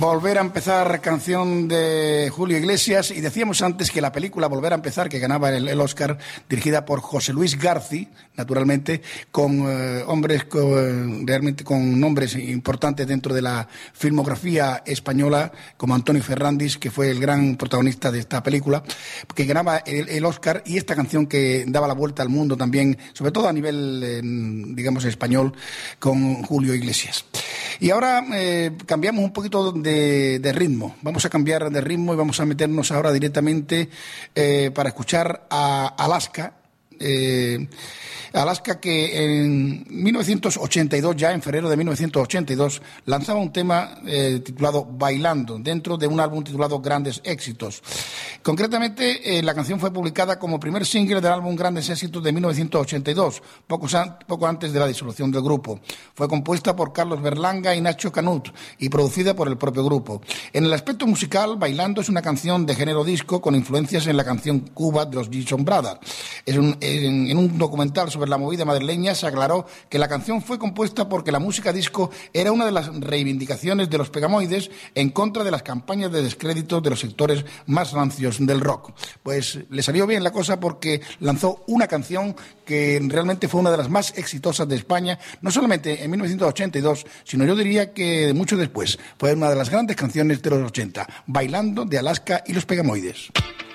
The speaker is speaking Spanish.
Volver a empezar, canción de Julio Iglesias, y decíamos antes que la película Volver a empezar, que ganaba el Oscar, dirigida por José Luis García, naturalmente, con realmente con nombres importantes dentro de la filmografía española, como Antonio Fernández, que fue el gran protagonista de esta película, que ganaba el Oscar, y esta canción que daba la vuelta al mundo también, sobre todo a nivel, digamos, español, con Julio Iglesias. Y ahora cambiamos un poquito de ritmo. Vamos a cambiar de ritmo y vamos a meternos ahora directamente para escuchar a Alaska. Alaska, que en 1982, ya en febrero de 1982, lanzaba un tema titulado Bailando, dentro de un álbum titulado Grandes Éxitos. Concretamente, la canción fue publicada como primer single del álbum Grandes Éxitos de 1982, poco antes de la disolución del grupo. Fue compuesta por Carlos Berlanga y Nacho Canut y producida por el propio grupo. En el aspecto musical, Bailando es una canción de género disco con influencias en la canción Cuba de los Gibson Brothers. En un documental sobre la movida madrileña se aclaró que la canción fue compuesta porque la música disco era una de las reivindicaciones de los Pegamoides en contra de las campañas de descrédito de los sectores más rancios del rock. Pues le salió bien la cosa, porque lanzó una canción que realmente fue una de las más exitosas de España, no solamente en 1982, sino yo diría que mucho después. Fue una de las grandes canciones de los 80, Bailando, de Alaska y los Pegamoides.